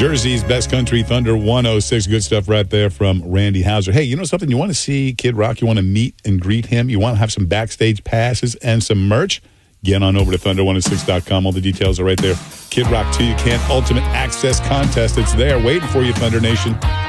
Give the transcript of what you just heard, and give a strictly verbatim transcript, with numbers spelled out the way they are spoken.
Jersey's Best Country, Thunder one oh six. Good stuff right there from Randy Houser. Hey, you know something? You want to see Kid Rock? You want to meet and greet him? You want to have some backstage passes and some merch? Get on over to thunder one oh six dot com. All the details are right there. Kid Rock two You Can't Ultimate Access Contest. It's there waiting for you, Thunder Nation.